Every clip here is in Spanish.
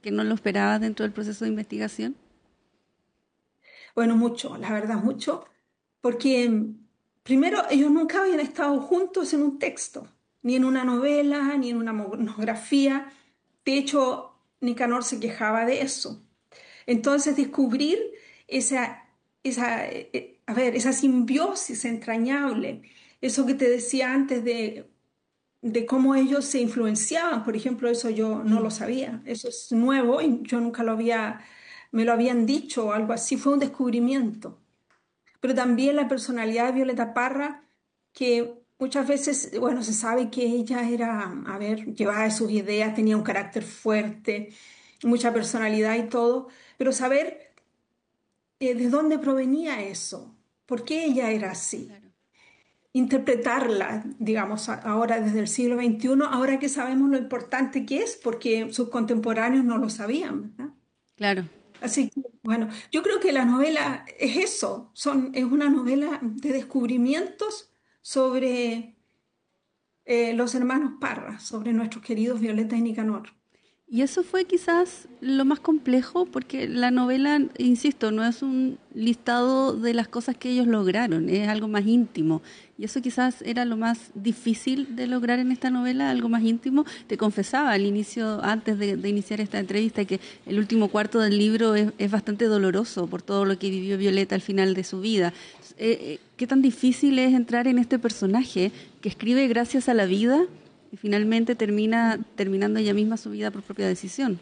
que no lo esperabas dentro del proceso de investigación? Bueno, mucho, la verdad, mucho, porque primero ellos nunca habían estado juntos en un texto, ni en una novela, ni en una monografía. De hecho, Nicanor se quejaba de eso. Entonces, descubrir esa simbiosis entrañable, eso que te decía antes de cómo ellos se influenciaban, por ejemplo, eso yo no lo Mm. sabía, eso es nuevo y yo nunca me lo habían dicho o algo así, fue un descubrimiento. Pero también la personalidad de Violeta Parra, que muchas veces, bueno, se sabe que ella era, a ver, llevaba sus ideas, tenía un carácter fuerte, mucha personalidad y todo, pero saber de dónde provenía eso, por qué ella era así, Claro. interpretarla, digamos, ahora desde el siglo XXI, ahora que sabemos lo importante que es, porque sus contemporáneos no lo sabían, ¿verdad? Claro. Así que, bueno, yo creo que la novela es eso, es una novela de descubrimientos sobre los hermanos Parra, sobre nuestros queridos Violeta y Nicanor. Y eso fue quizás lo más complejo, porque la novela, insisto, no es un listado de las cosas que ellos lograron, es algo más íntimo. Y eso quizás era lo más difícil de lograr en esta novela, algo más íntimo. Te confesaba al inicio, antes de iniciar esta entrevista, que el último cuarto del libro es bastante doloroso por todo lo que vivió Violeta al final de su vida. ¿Qué tan difícil es entrar en este personaje que escribe gracias a la vida y finalmente terminando ella misma su vida por propia decisión?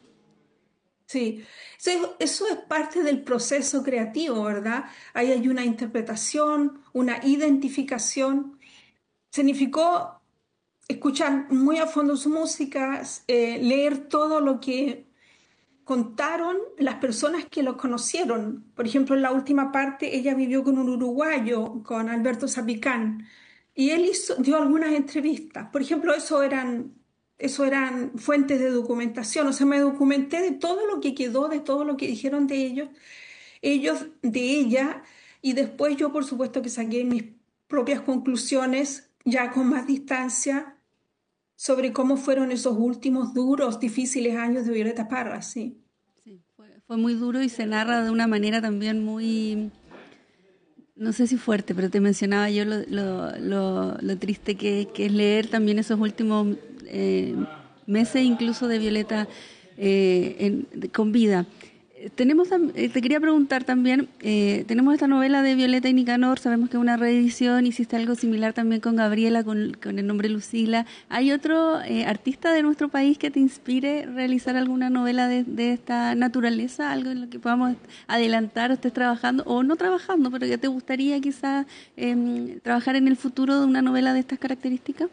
Sí, eso es parte del proceso creativo, ¿verdad? Ahí hay una interpretación, una identificación. Significó escuchar muy a fondo su música, leer todo lo que contaron las personas que lo conocieron. Por ejemplo, en la última parte, ella vivió con un uruguayo, con Alberto Zapicán, y él dio algunas entrevistas. Por ejemplo, eso eran fuentes de documentación. O sea, me documenté de todo lo que quedó, de todo lo que dijeron de ellos de ella, y después yo, por supuesto, que saqué mis propias conclusiones, ya con más distancia, sobre cómo fueron esos últimos duros, difíciles años de Violeta Parra, sí. Sí, fue muy duro y se narra de una manera también muy, no sé si fuerte, pero te mencionaba yo lo triste que es leer también esos últimos meses incluso de Violeta con vida. Te quería preguntar también, tenemos esta novela de Violeta y Nicanor, sabemos que es una reedición, hiciste algo similar también con Gabriela, con el nombre Lucila. ¿Hay otro artista de nuestro país que te inspire a realizar alguna novela de esta naturaleza, algo en lo que podamos adelantar o estés trabajando, o no trabajando, pero que te gustaría quizás trabajar en el futuro de una novela de estas características?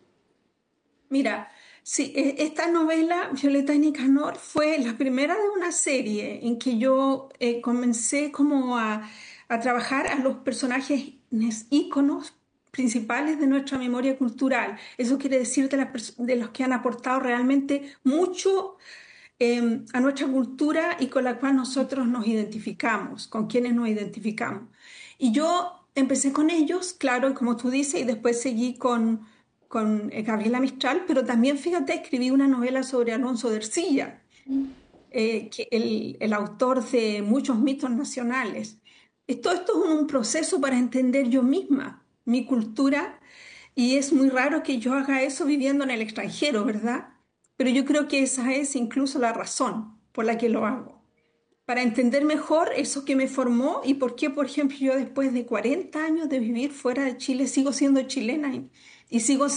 Mira, sí, esta novela, Violeta y Nicanor, fue la primera de una serie en que yo comencé como a trabajar a los personajes íconos principales de nuestra memoria cultural. Eso quiere decir de los que han aportado realmente mucho a nuestra cultura y con la cual nosotros nos identificamos, con quienes nos identificamos. Y yo empecé con ellos, claro, como tú dices, y después seguí con Gabriela Mistral, pero también, fíjate, escribí una novela sobre Alonso de Ercilla, que el autor de muchos mitos nacionales. Esto es un proceso para entender yo misma mi cultura, y es muy raro que yo haga eso viviendo en el extranjero, ¿verdad? Pero yo creo que esa es incluso la razón por la que lo hago, para entender mejor eso que me formó y por qué, por ejemplo, yo después de 40 años de vivir fuera de Chile sigo siendo chilena y sigo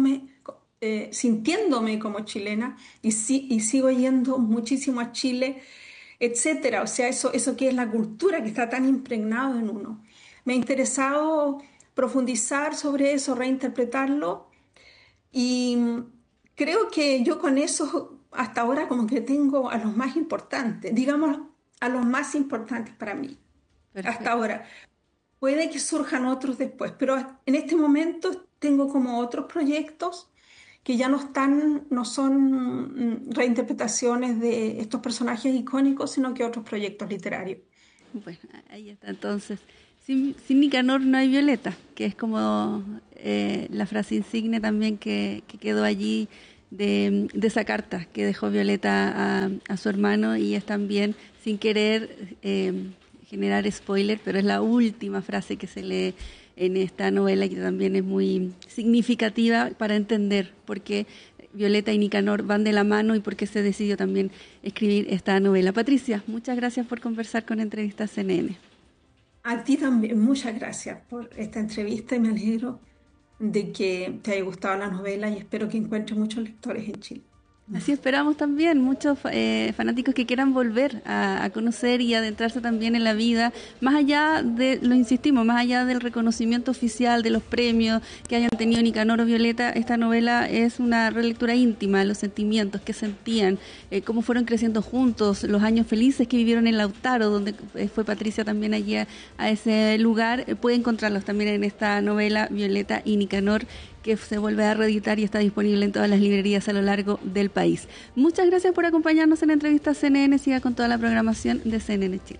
sintiéndome como chilena y sigo yendo muchísimo a Chile, etcétera. O sea, eso que es la cultura que está tan impregnado en uno. Me ha interesado profundizar sobre eso, reinterpretarlo, y creo que yo con eso hasta ahora como que tengo a los más importantes, digamos, a los más importantes para mí, hasta Perfecto. ahora. Puede que surjan otros después, pero en este momento tengo como otros proyectos que ya no son reinterpretaciones de estos personajes icónicos, sino que otros proyectos literarios. Bueno, ahí está entonces. Sin Nicanor no hay Violeta, que es como la frase insignia también que quedó allí de esa carta que dejó Violeta a su hermano, y es también, sin querer generar spoiler, pero es la última frase que se lee en esta novela, que también es muy significativa para entender por qué Violeta y Nicanor van de la mano y por qué se decidió también escribir esta novela. Patricia, muchas gracias por conversar con Entrevistas CNN. A ti también, muchas gracias por esta entrevista y me alegro de que te haya gustado la novela y espero que encuentres muchos lectores en Chile. Así esperamos también, muchos fanáticos que quieran volver a conocer y adentrarse también en la vida, más allá de, lo insistimos, más allá del reconocimiento oficial, de los premios que hayan tenido Nicanor o Violeta. Esta novela es una relectura íntima de los sentimientos que sentían, cómo fueron creciendo juntos, los años felices que vivieron en Lautaro, donde fue Patricia también allí a ese lugar. Puede encontrarlos también en esta novela, Violeta y Nicanor, que se vuelve a reeditar y está disponible en todas las librerías a lo largo del país. Muchas gracias por acompañarnos en Entrevistas CNN. Siga con toda la programación de CNN Chile.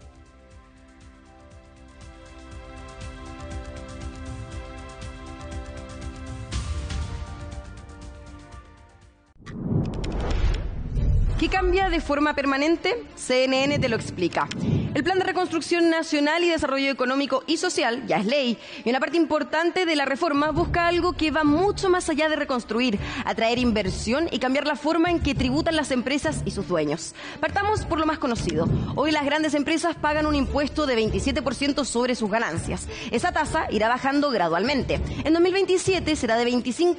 ¿Qué cambia de forma permanente? CNN te lo explica. El Plan de Reconstrucción Nacional y Desarrollo Económico y Social ya es ley, y una parte importante de la reforma busca algo que va mucho más allá de reconstruir, atraer inversión y cambiar la forma en que tributan las empresas y sus dueños. Partamos por lo más conocido. Hoy las grandes empresas pagan un impuesto de 27% sobre sus ganancias. Esa tasa irá bajando gradualmente. En 2027 será de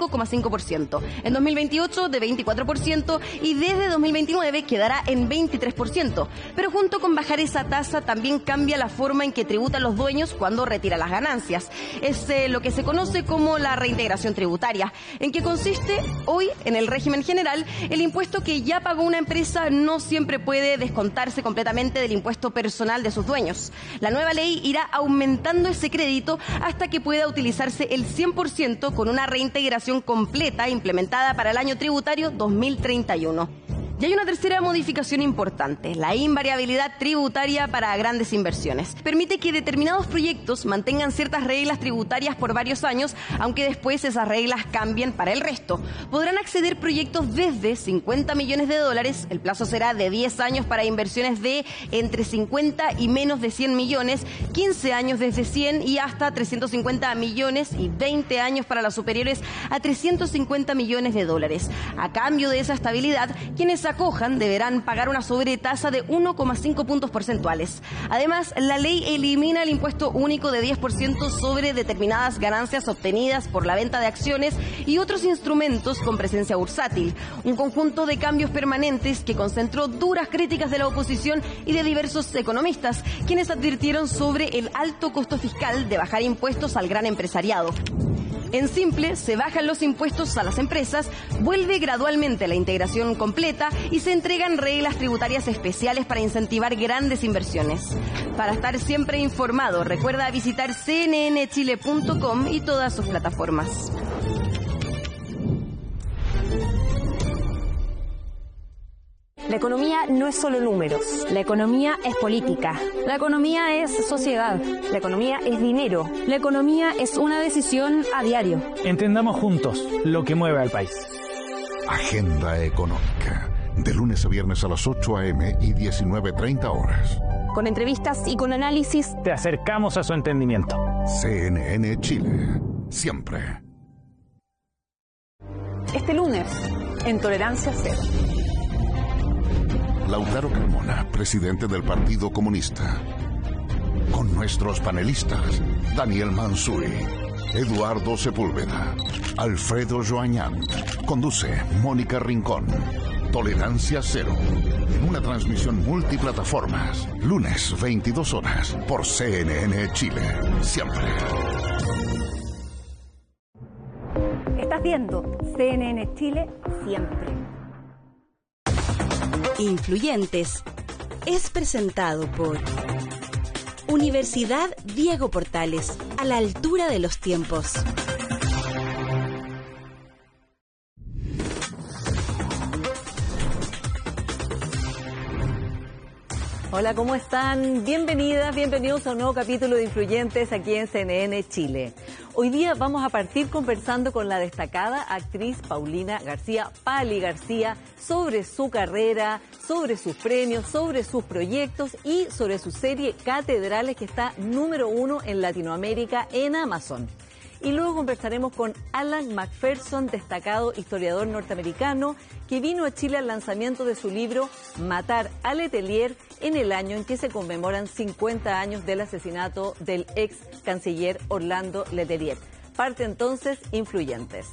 25,5%, en 2028 de 24% y desde 2029 quedará en 23%. Pero junto con bajar esa tasa también cambia la forma en que tributan los dueños cuando retiran las ganancias. Es lo que se conoce como la reintegración tributaria, en que consiste hoy en el régimen general. El impuesto que ya pagó una empresa no siempre puede descontarse completamente del impuesto personal de sus dueños. La nueva ley irá aumentando ese crédito hasta que pueda utilizarse el 100% con una reintegración completa implementada para el año tributario 2031. Y hay una tercera modificación importante, la invariabilidad tributaria para grandes inversiones. Permite que determinados proyectos mantengan ciertas reglas tributarias por varios años, aunque después esas reglas cambien para el resto. Podrán acceder proyectos desde $50 millones, el plazo será de 10 años para inversiones de entre 50 y menos de 100 millones, 15 años desde 100 y hasta 350 millones y 20 años para las superiores a $350 millones. A cambio de esa estabilidad, quienes acojan deberán pagar una sobretasa de 1,5 puntos porcentuales. Además, la ley elimina el impuesto único de 10% sobre determinadas ganancias obtenidas por la venta de acciones y otros instrumentos con presencia bursátil. Un conjunto de cambios permanentes que concentró duras críticas de la oposición y de diversos economistas, quienes advirtieron sobre el alto costo fiscal de bajar impuestos al gran empresariado. En simple, se bajan los impuestos a las empresas, vuelve gradualmente la integración completa y se entregan reglas tributarias especiales para incentivar grandes inversiones. Para estar siempre informado, recuerda visitar cnnchile.com y todas sus plataformas. La economía no es solo números. La economía es política. La economía es sociedad. La economía es dinero. La economía es una decisión a diario. Entendamos juntos lo que mueve al país. Agenda Económica. De lunes a viernes a las 8 a.m. y 19:30 horas. Con entrevistas y con análisis. Te acercamos a su entendimiento. CNN Chile. Siempre. Este lunes, en Tolerancia Cero. Lautaro Carmona, presidente del Partido Comunista. Con nuestros panelistas, Daniel Mansuy, Eduardo Sepúlveda, Alfredo Joañán. Conduce Mónica Rincón. Tolerancia Cero. En una transmisión multiplataformas. Lunes, 22 horas, por CNN Chile. Siempre. Estás viendo CNN Chile Siempre. Influyentes es presentado por Universidad Diego Portales, a la altura de los tiempos. Hola, ¿cómo están? Bienvenidas, bienvenidos a un nuevo capítulo de Influyentes aquí en CNN Chile. Hoy día vamos a partir conversando con la destacada actriz Paulina García, Pali García, sobre su carrera, sobre sus premios, sobre sus proyectos y sobre su serie Catedrales, que está número 1 en Latinoamérica en Amazon. Y luego conversaremos con Alan McPherson, destacado historiador norteamericano, que vino a Chile al lanzamiento de su libro Matar a Letelier en el año en que se conmemoran 50 años del asesinato del ex canciller Orlando Letelier. Parte entonces Influyentes.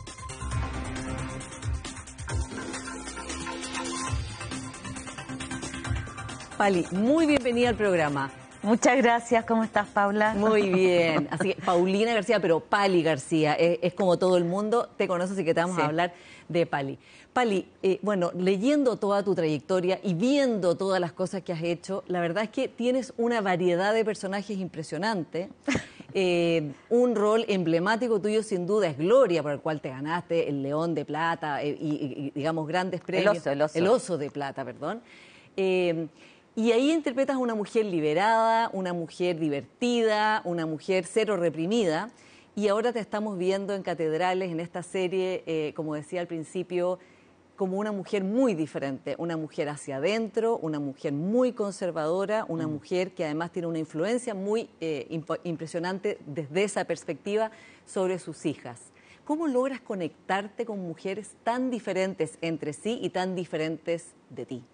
Pali, muy bienvenida al programa. Muchas gracias, ¿cómo estás, Paula? Muy bien, así que Paulina García, pero Pali García, es como todo el mundo te conoce, así que te vamos a hablar de Pali. Pali, bueno, leyendo toda tu trayectoria y viendo todas las cosas que has hecho, la verdad es que tienes una variedad de personajes impresionante, un rol emblemático tuyo sin duda es Gloria, por el cual te ganaste el León de Plata y digamos, grandes premios. El Oso de Plata, perdón. Y ahí interpretas a una mujer liberada, una mujer divertida, una mujer cero reprimida. Y ahora te estamos viendo en Catedrales, en esta serie, como decía al principio, como una mujer muy diferente. Una mujer hacia adentro, una mujer muy conservadora, una mujer que además tiene una influencia muy impresionante desde esa perspectiva sobre sus hijas. ¿Cómo logras conectarte con mujeres tan diferentes entre sí y tan diferentes de ti?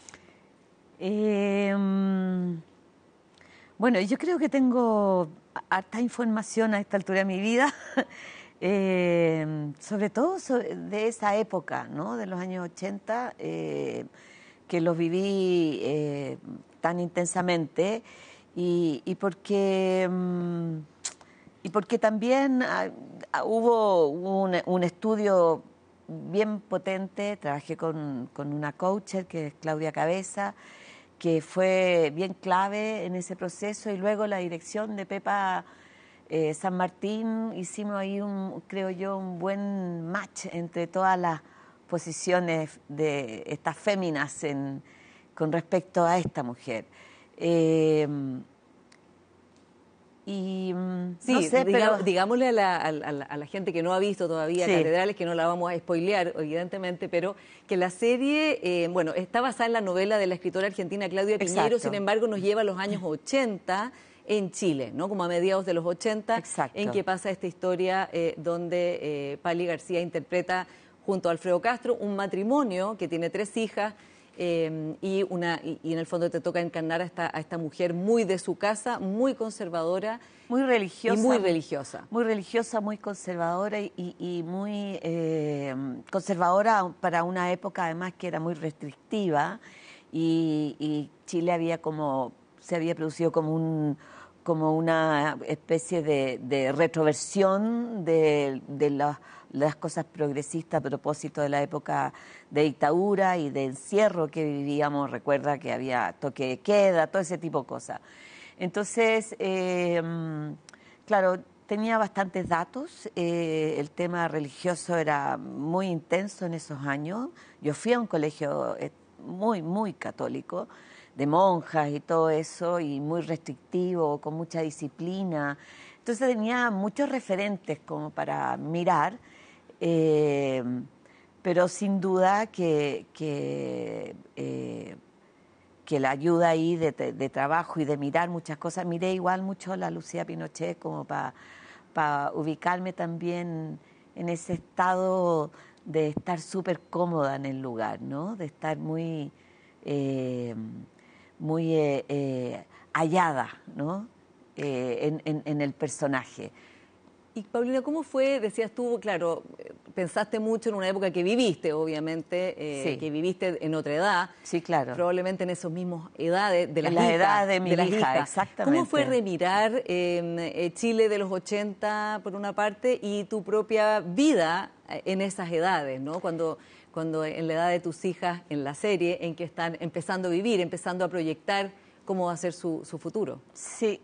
Bueno, yo creo que tengo harta información a esta altura de mi vida, sobre todo de esa época, ¿no? De los años 80, que los viví tan intensamente y porque también hubo un estudio bien potente. Trabajé con una coacher que es Claudia Cabeza, que fue bien clave en ese proceso, y luego la dirección de Pepa San Martín. Hicimos ahí, creo yo, un buen match entre todas las posiciones de estas féminas con respecto a esta mujer. Sí, no sé, pero digámosle a la gente que no ha visto todavía Catedrales, que no la vamos a spoilear, evidentemente, pero que la serie, bueno, está basada en la novela de la escritora argentina Claudia Piñeiro, sin embargo nos lleva a los años 80 en Chile, ¿no? Como a mediados de los 80, en que pasa esta historia donde Pali García interpreta junto a Alfredo Castro un matrimonio que tiene 3 hijas, y en el fondo te toca encarnar a esta mujer muy de su casa, muy conservadora, muy religiosa, y muy religiosa. Muy religiosa, muy conservadora y muy conservadora para una época además que era muy restrictiva, y Chile se había producido como una especie de retroversión de las cosas progresistas a propósito de la época de dictadura y de encierro que vivíamos. Recuerda que había toque de queda, todo ese tipo de cosas. Entonces, claro, tenía bastantes datos. El tema religioso era muy intenso en esos años. Yo fui a un colegio muy, muy católico, de monjas y todo eso, y muy restrictivo, con mucha disciplina. Entonces tenía muchos referentes como para mirar, pero sin duda que la ayuda ahí de trabajo y de mirar muchas cosas. Miré igual mucho a la Lucía Pinochet como para ubicarme también en ese estado de estar súper cómoda en el lugar, ¿no? De estar muy hallada, ¿no? En el personaje. Y Paulina, ¿cómo fue? Decías tú, claro, pensaste mucho en una época que viviste, obviamente, que viviste en otra edad. Sí, claro. Probablemente en esas mismas edades de las hijas. En la edad de mi hija, exactamente. ¿Cómo fue remirar Chile de los 80, por una parte, y tu propia vida en esas edades, ¿no? Cuando en la edad de tus hijas, en la serie, en que están empezando a vivir, empezando a proyectar cómo va a ser su futuro. Sí.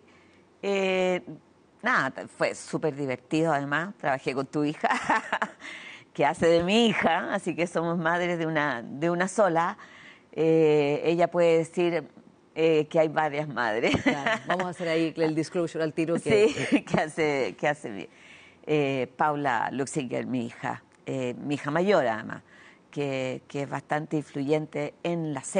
Nada, fue súper divertido además. Trabajé con tu hija, que hace de mi hija, así que somos madres de una sola. Ella puede decir, que hay varias madres. Claro, vamos a hacer ahí el disclosure al tiro. Que... Sí, que hace bien. Paula Luxinger, mi hija mayor además, que es bastante influyente en la serie.